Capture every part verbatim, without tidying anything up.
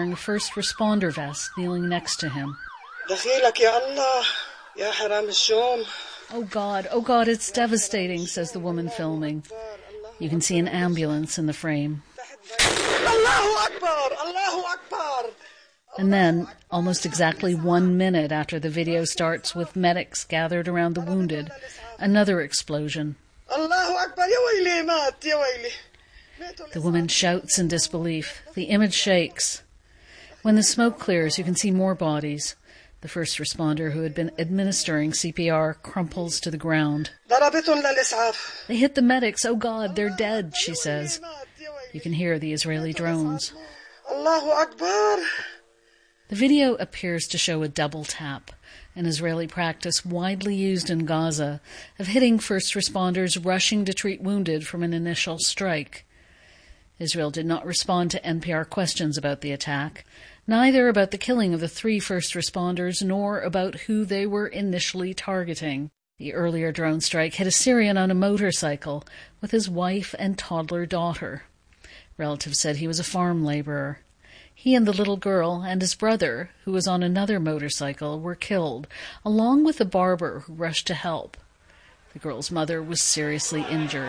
wearing a first responder vest, kneeling next to him. Oh God, oh God, it's devastating, says the woman filming. You can see an ambulance in the frame. And then, almost exactly one minute after the video starts with medics gathered around the wounded, another explosion. The woman shouts in disbelief. The image shakes. When the smoke clears, you can see more bodies. The first responder who had been administering C P R crumples to the ground. They hit the medics. Oh God, they're dead, she says. You can hear the Israeli drones. The video appears to show a double tap, an Israeli practice widely used in Gaza of hitting first responders rushing to treat wounded from an initial strike. Israel did not respond to N P R questions about the attack, neither about the killing of the three first responders nor about who they were initially targeting. The earlier drone strike hit a Syrian on a motorcycle with his wife and toddler daughter. Relatives said he was a farm laborer. He and the little girl and his brother, who was on another motorcycle, were killed, along with the barber who rushed to help. The girl's mother was seriously injured.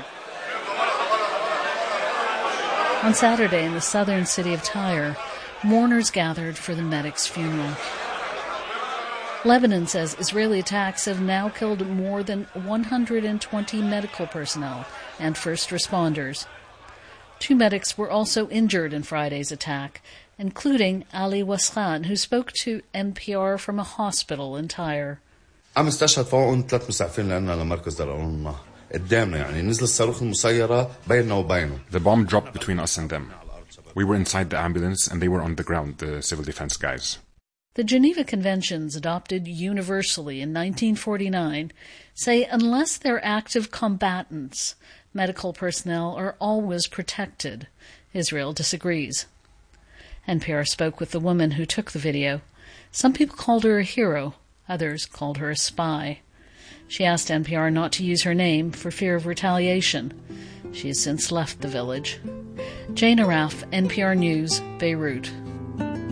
On Saturday, in the southern city of Tyre, mourners gathered for the medic's funeral. Lebanon says Israeli attacks have now killed more than one hundred twenty medical personnel and first responders. Two medics were also injured in Friday's attack, including Ali Wasran, who spoke to N P R from a hospital in Tyre. عم استشهد فوقهم ثلاث مسعفين لنا لمركز درعون قدامنا يعني نزل الصاروخ المسيرة بيننا وبينهم. The bomb dropped between us and them. We were inside the ambulance and they were on the ground, the civil defense guys. The Geneva Conventions, adopted universally in nineteen forty-nine, say unless they're active combatants, medical personnel are always protected. Israel disagrees. N P R spoke with the woman who took the video. Some people called her a hero. Others called her a spy. She asked N P R not to use her name for fear of retaliation. She has since left the village. Jane Araf, N P R News, Beirut.